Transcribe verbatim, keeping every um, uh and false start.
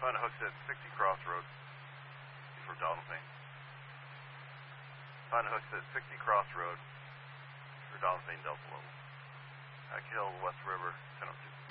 Find a hooks at sixty Crossroads for Donaldsonville. Find a hooks at sixty Crossroads for Donaldsonville Delta Level. Hack Hill, West River, ten oh two.